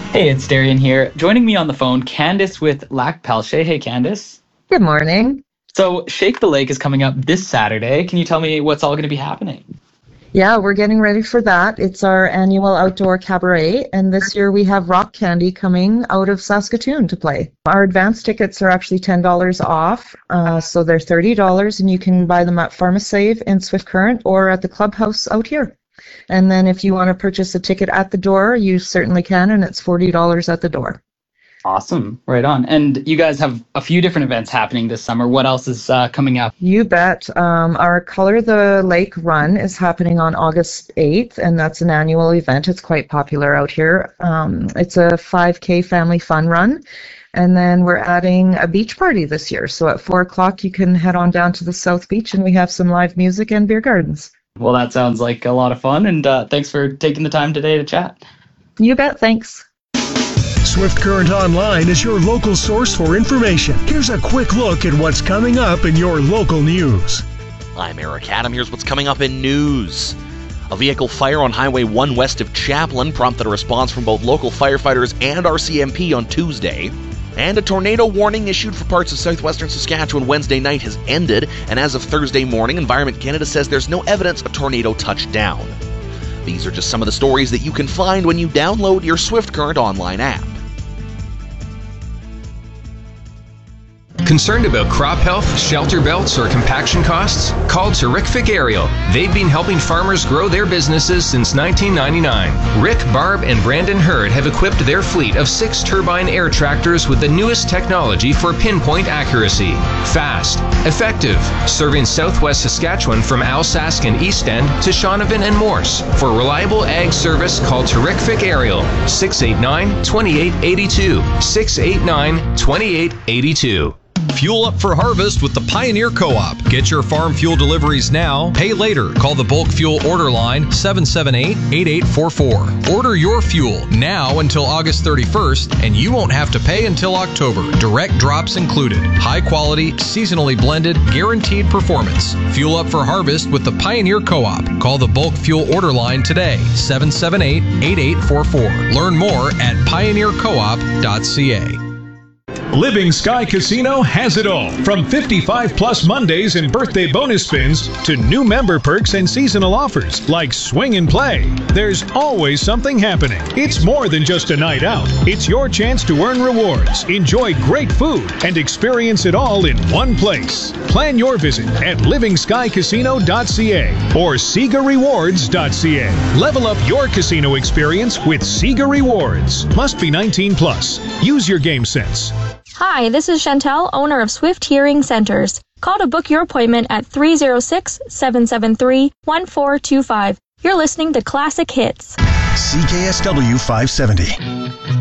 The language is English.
Hey, it's Darian here. Joining me on the phone, Candice with Lac Pelche. Hey, Candice. Good morning. So, Shake the Lake is coming up this Saturday. Can you tell me what's all going to be happening? Yeah, we're getting ready for that. It's our annual outdoor cabaret, and this year we have Rock Candy coming out of Saskatoon to play. Our advance tickets are actually $10 off, so they're $30, and you can buy them at PharmaSave in Swift Current or at the clubhouse out here. And then if you want to purchase a ticket at the door, you certainly can, and it's $40 at the door. Awesome. Right on. And you guys have a few different events happening this summer. What else is coming up? You bet. Our Color the Lake Run is happening on August 8th, and that's an annual event. It's quite popular out here. It's a 5K family fun run. And then we're adding a beach party this year. So at 4 o'clock, you can head on down to the South Beach, and we have some live music and beer gardens. Well, that sounds like a lot of fun, and thanks for taking the time today to chat. You bet. Thanks. Swift Current Online is your local source for information. Here's a quick look at what's coming up in your local news. I'm Eric Adam. Here's what's coming up in news. A vehicle fire on Highway 1 west of Chaplin prompted a response from both local firefighters and RCMP on Tuesday. And a tornado warning issued for parts of southwestern Saskatchewan Wednesday night has ended, and as of Thursday morning, Environment Canada says there's no evidence a tornado touched down. These are just some of the stories that you can find when you download your Swift Current online app. Concerned about crop health, shelter belts, or compaction costs? Call Terrific Aerial. They've been helping farmers grow their businesses since 1999. Rick, Barb, and Brandon Hurd have equipped their fleet of 6 turbine air tractors with the newest technology for pinpoint accuracy. Fast, effective, serving southwest Saskatchewan from Alsace and East End to Shaunavon and Morse. For reliable ag service, call Terrific Aerial, 689-2882, 689-2882. Fuel up for harvest with the Pioneer Co-op. Get your farm fuel deliveries now. Pay later. Call the bulk fuel order line 778-8844. Order your fuel now until August 31st, and you won't have to pay until October. Direct drops included. High quality, seasonally blended, guaranteed performance. Fuel up for harvest with the Pioneer Co-op. Call the bulk fuel order line today, 778-8844. Learn more at pioneercoop.ca. Living Sky Casino has it all. From 55 plus Mondays and birthday bonus spins to new member perks and seasonal offers like swing and play. There's always something happening. It's more than just a night out. It's your chance to earn rewards, enjoy great food, and experience it all in one place. Plan your visit at livingskycasino.ca or SegaRewards.ca. Level up your casino experience with Sega Rewards. Must be 18 plus. Use your game sense. Hi, this is Chantel, owner of Swift Hearing Centers. Call to book your appointment at 306-773-1425. You're listening to Classic Hits. CKSW 570.